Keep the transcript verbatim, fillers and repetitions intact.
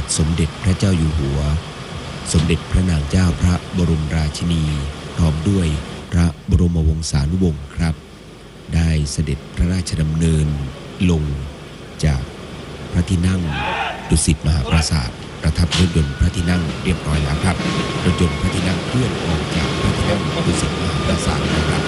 สมเด็จพระเจ้าอยู่หัวสมเด็จพระนางเจ้าพระบรมราชินีพร้อมด้วยพระบรมวงศานุวงศ์ครับได้เสด็จพระราชดำเนินลงจากพระที่นั่งดุสิตมหาปราสาทประทับรถยนต์พระที่นั่งเรียบร้อยแล้วครับรถยนต์พระที่นั่งเคลื่อนออกจากพระที่นั่งดุสิตมหาปราสาทนะครับ